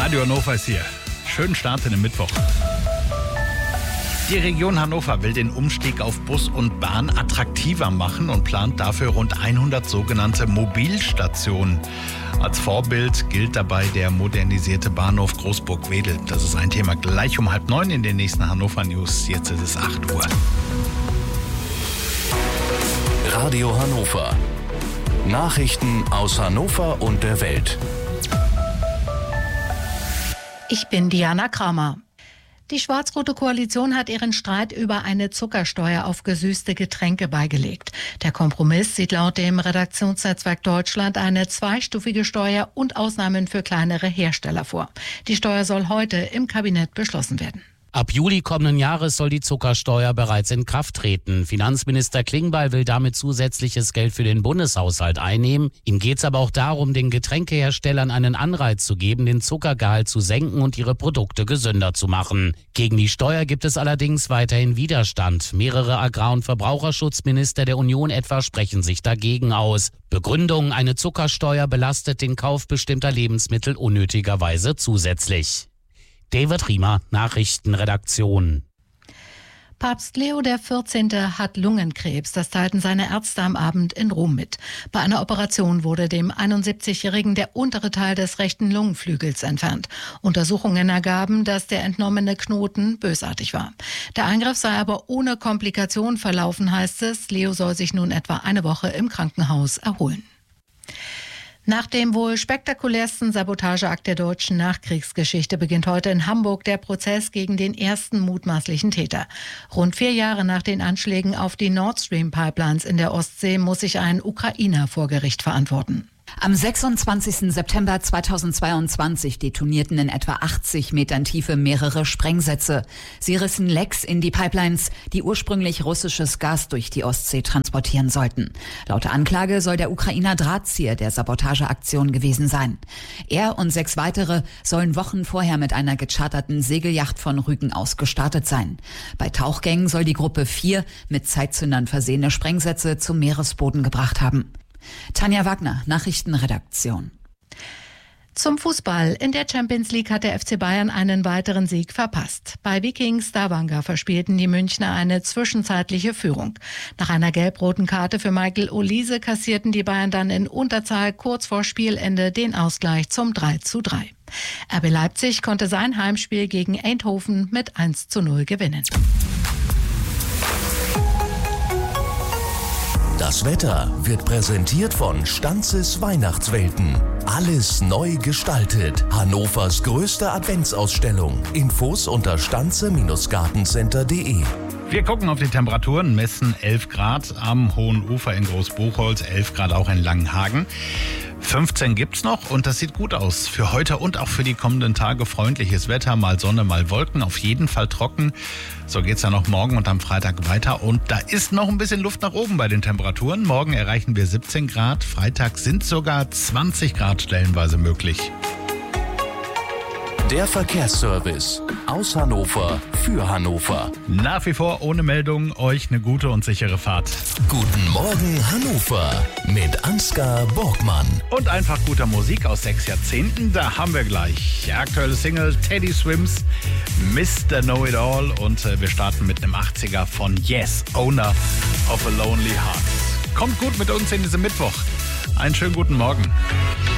Radio Hannover ist hier. Schönen Start in den Mittwoch. Die Region Hannover will den Umstieg auf Bus und Bahn attraktiver machen und plant dafür rund 100 sogenannte Mobilstationen. Als Vorbild gilt dabei der modernisierte Bahnhof Großburg-Wedel. Das ist ein Thema gleich um 8:30 in den nächsten Hannover News. Jetzt ist es 8 Uhr. Radio Hannover. Nachrichten aus Hannover und der Welt. Ich bin Diana Kramer. Die schwarz-rote Koalition hat ihren Streit über eine Zuckersteuer auf gesüßte Getränke beigelegt. Der Kompromiss sieht laut dem Redaktionsnetzwerk Deutschland eine zweistufige Steuer und Ausnahmen für kleinere Hersteller vor. Die Steuer soll heute im Kabinett beschlossen werden. Ab Juli kommenden Jahres soll die Zuckersteuer bereits in Kraft treten. Finanzminister Klingbeil will damit zusätzliches Geld für den Bundeshaushalt einnehmen. Ihm geht es aber auch darum, den Getränkeherstellern einen Anreiz zu geben, den Zuckergehalt zu senken und ihre Produkte gesünder zu machen. Gegen die Steuer gibt es allerdings weiterhin Widerstand. Mehrere Agrar- und Verbraucherschutzminister der Union etwa sprechen sich dagegen aus. Begründung: eine Zuckersteuer belastet den Kauf bestimmter Lebensmittel unnötigerweise zusätzlich. David Riemer, Nachrichtenredaktion. Papst Leo XIV. Hat Lungenkrebs. Das teilten seine Ärzte am Abend in Rom mit. Bei einer Operation wurde dem 71-Jährigen der untere Teil des rechten Lungenflügels entfernt. Untersuchungen ergaben, dass der entnommene Knoten bösartig war. Der Eingriff sei aber ohne Komplikation verlaufen, heißt es. Leo soll sich nun etwa eine Woche im Krankenhaus erholen. Nach dem wohl spektakulärsten Sabotageakt der deutschen Nachkriegsgeschichte beginnt heute in Hamburg der Prozess gegen den ersten mutmaßlichen Täter. Rund 4 Jahre nach den Anschlägen auf die Nord Stream Pipelines in der Ostsee muss sich ein Ukrainer vor Gericht verantworten. Am 26. September 2022 detonierten in etwa 80 Metern Tiefe mehrere Sprengsätze. Sie rissen Lecks in die Pipelines, die ursprünglich russisches Gas durch die Ostsee transportieren sollten. Laut Anklage soll der Ukrainer Drahtzieher der Sabotageaktion gewesen sein. Er und 6 weitere sollen Wochen vorher mit einer gecharterten Segelyacht von Rügen aus gestartet sein. Bei Tauchgängen soll die Gruppe 4 mit Zeitzündern versehene Sprengsätze zum Meeresboden gebracht haben. Tanja Wagner, Nachrichtenredaktion. Zum Fußball. In der Champions League hat der FC Bayern einen weiteren Sieg verpasst. Bei Viking Stavanger verspielten die Münchner eine zwischenzeitliche Führung. Nach einer gelb-roten Karte für Michael Olise kassierten die Bayern dann in Unterzahl kurz vor Spielende den Ausgleich zum 3:3. RB Leipzig konnte sein Heimspiel gegen Eindhoven mit 1:0 gewinnen. Das Wetter wird präsentiert von Stanzes Weihnachtswelten. Alles neu gestaltet. Hannovers größte Adventsausstellung. Infos unter stanze-gartencenter.de. Wir gucken auf die Temperaturen, messen 11 Grad am Hohen Ufer in Großbuchholz, 11 Grad auch in Langenhagen. 15 gibt's noch und das sieht gut aus. Für heute und auch für die kommenden Tage freundliches Wetter, mal Sonne, mal Wolken, auf jeden Fall trocken. So geht's dann noch morgen und am Freitag weiter und da ist noch ein bisschen Luft nach oben bei den Temperaturen. Morgen erreichen wir 17 Grad, Freitag sind sogar 20 Grad stellenweise möglich. Der Verkehrsservice aus Hannover für Hannover. Nach wie vor ohne Meldung, euch eine gute und sichere Fahrt. Guten Morgen Hannover mit Ansgar Borgmann. Und einfach guter Musik aus 6 Jahrzehnten, da haben wir gleich aktuelle Single Teddy Swims, Mr. Know-It-All und wir starten mit einem 80er von Yes, Owner of a Lonely Heart. Kommt gut mit uns in diesem Mittwoch. Einen schönen guten Morgen.